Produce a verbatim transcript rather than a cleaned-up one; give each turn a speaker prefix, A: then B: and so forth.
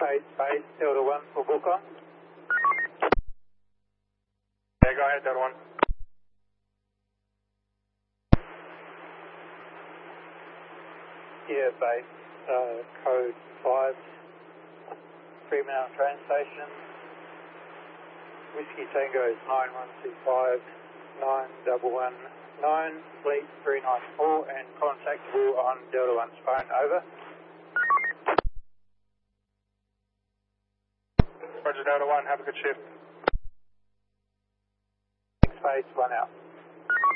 A: Space, space, Delta one for book on.
B: Yeah, go ahead, Delta one.
A: Yeah, base, uh, code five, Fremantle train station. Whiskey Tango is nine one two five nine one one nine, fleet three nine four, and contactable on Delta one's phone, over.
B: Roger, Delta one, have a good shift.
A: Space, one out.